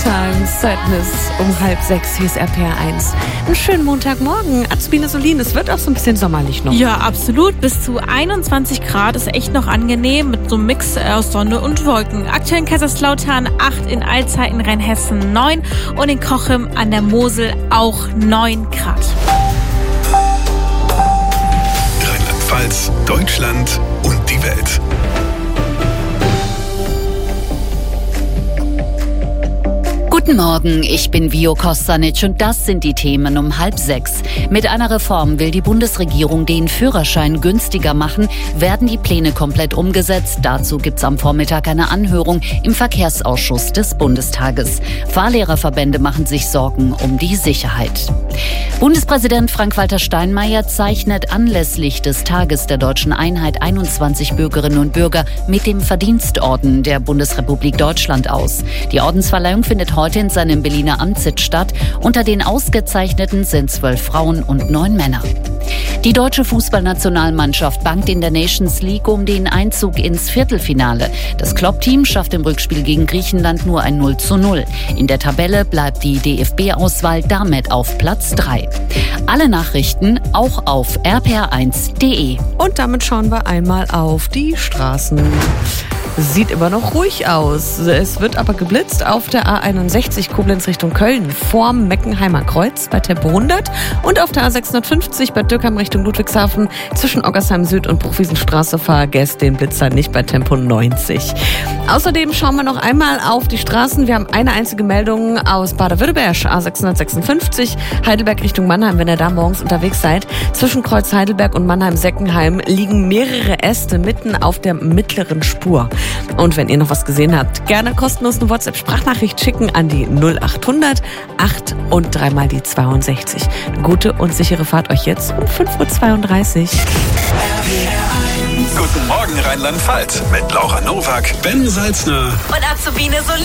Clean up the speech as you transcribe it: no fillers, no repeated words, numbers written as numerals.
Zahlen, Sadness um 5:30. Hier ist RPR1. Einen schönen Montagmorgen. Azubine Solin, es wird auch so ein bisschen sommerlich noch. Ja, absolut. Bis zu 21 Grad ist echt noch angenehm mit so einem Mix aus Sonne und Wolken. Aktuell in Kaiserslautern 8, in Alzey in Rheinhessen 9 und in Cochem an der Mosel auch 9 Grad. Rheinland-Pfalz, Deutschland und die Welt. Guten Morgen, ich bin Vio Kostanic und das sind die Themen um 5:30. Mit einer Reform will die Bundesregierung den Führerschein günstiger machen. Werden die Pläne komplett umgesetzt? Dazu gibt's am Vormittag eine Anhörung im Verkehrsausschuss des Bundestages. Fahrlehrerverbände machen sich Sorgen um die Sicherheit. Bundespräsident Frank-Walter Steinmeier zeichnet anlässlich des Tages der Deutschen Einheit 21 Bürgerinnen und Bürger mit dem Verdienstorden der Bundesrepublik Deutschland aus. Die Ordensverleihung findet heute in seinem Berliner Amtssitz statt. Unter den Ausgezeichneten sind 12 Frauen und 9 Männer. Die deutsche Fußballnationalmannschaft bangt in der Nations League um den Einzug ins Viertelfinale. Das Klopp-Team schafft im Rückspiel gegen Griechenland nur ein 0:0. In der Tabelle bleibt die DFB-Auswahl damit auf Platz 3. Alle Nachrichten auch auf rpr1.de. Und damit schauen wir einmal auf die Straßen. Sieht immer noch ruhig aus. Es wird aber geblitzt auf der A61 Koblenz Richtung Köln vorm Meckenheimer Kreuz bei Tempo 100 und auf der A650 bei Dürkheim Richtung Ludwigshafen zwischen Oggersheim Süd und Bruchwiesenstraße vergesst den Blitzer nicht bei Tempo 90. Außerdem schauen wir noch einmal auf die Straßen. Wir haben eine einzige Meldung aus Baden-Württemberg, A656 Heidelberg Richtung Mannheim. Wenn ihr da morgens unterwegs seid, zwischen Kreuz Heidelberg und Mannheim-Seckenheim liegen mehrere Äste mitten auf der mittleren Spur. Und wenn ihr noch was gesehen habt, gerne kostenlos eine WhatsApp-Sprachnachricht schicken an die 0800 8 und 3 mal die 62. Eine gute und sichere Fahrt euch jetzt um 5:32 Uhr. Guten Morgen Rheinland-Pfalz mit Laura Nowak, Ben Salzner Und Azubine Solin.